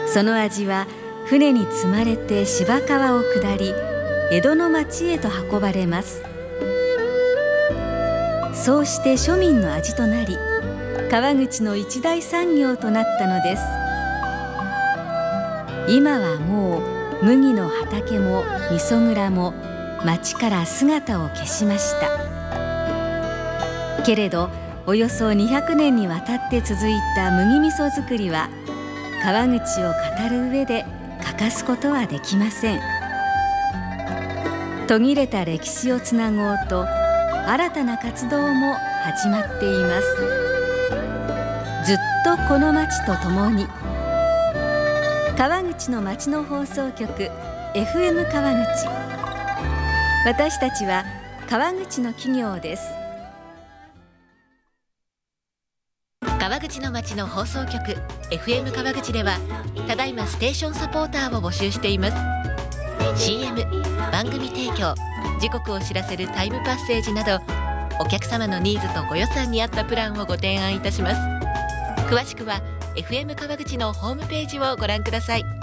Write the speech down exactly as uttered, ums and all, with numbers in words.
その味は船に積まれて芝川を下り、江戸の町へと運ばれます。そうして庶民の味となり、川口の一大産業となったのです。今はもう麦の畑も味噌蔵も町から姿を消しました。けれどおよそにひゃくねんにわたって続いた麦味噌作りは、川口を語る上で欠かすことはできません。途切れた歴史をつなごうと、新たな活動も始まっています。ずっとこの町と共に。川口の町の放送局 エフエム 川口。私たちは川口の企業です。 川口の町の放送局 エフエム 川口では、ただいまステーションサポーターを募集しています。 シーエム、 番組提供、時刻を知らせるタイムパッセージなど、お客様のニーズとご予算に合ったプランをご提案いたします。詳しくは エフエム 川口のホームページをご覧ください。